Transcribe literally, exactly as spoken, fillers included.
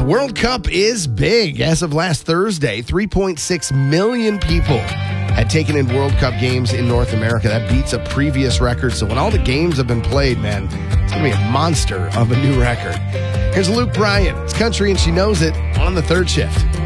World Cup is big. As of last Thursday, three point six million people had taken in World Cup games in North America. That beats a previous record. So when all the games have been played, man, it's going to be a monster of a new record. Here's Luke Bryan. It's country and she knows it on the third shift.